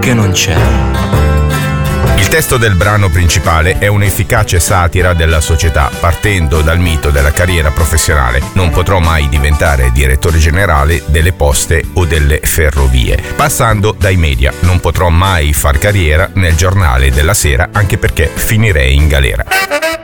che non c'è. Il testo del brano principale è un'efficace satira della società, partendo dal mito della carriera professionale. Non potrò mai diventare direttore generale delle poste o delle ferrovie. Passando dai media, non potrò mai far carriera nel giornale della sera, anche perché finirei in galera.